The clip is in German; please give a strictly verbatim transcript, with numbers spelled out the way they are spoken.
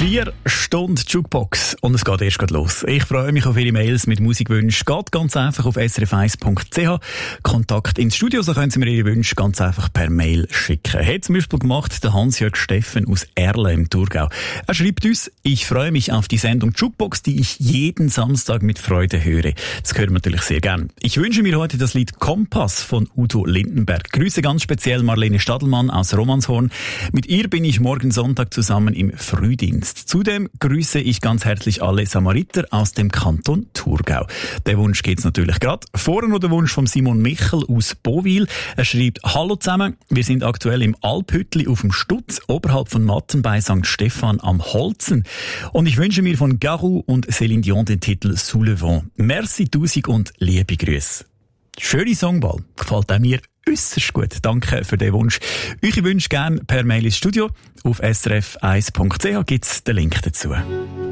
Vier Stunden Jukebox und es geht erst los. Ich freue mich auf Ihre Mails mit Musikwünschen. Geht ganz einfach auf s r f eins punkt c h. Kontakt ins Studio, so können Sie mir Ihre Wünsche ganz einfach per Mail schicken. Hat zum Beispiel gemacht der Hans-Jörg Steffen aus Erlen im Thurgau. Er schreibt uns: Ich freue mich auf die Sendung Jukebox, die ich jeden Samstag mit Freude höre. Das hören wir natürlich sehr gern. Ich wünsche mir heute das Lied Kompass von Udo Lindenberg. Grüße ganz speziell Marlene Stadelmann aus Romanshorn. Mit ihr bin ich morgen Sonntag zusammen im Frühdienst. Zudem grüße ich ganz herzlich alle Samariter aus dem Kanton Thurgau. Der Wunsch geht's natürlich gerade. Vorher noch der Wunsch von Simon Michel aus Bowil. Er schreibt: Hallo zusammen, wir sind aktuell im Alphüttli auf dem Stutz, oberhalb von Matten bei Sankt Stephan am Holzen. Und ich wünsche mir von Garou und Céline Dion den Titel Sous le Vent. Merci tausend und liebe Grüße. Schöne Songwahl. Gefällt auch mir äusserst gut. Danke für den Wunsch. Eure Wünsche gerne per Mail ins Studio. Auf s r f eins punkt c h gibt's den Link dazu.